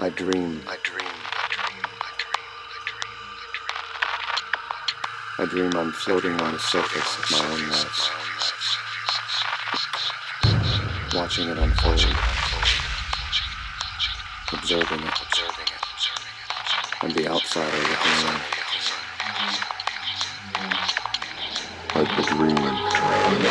I dream. I dream I'm floating on the surface of my own life, watching it unfold, observing it, and the outsider looking in. Like a dream.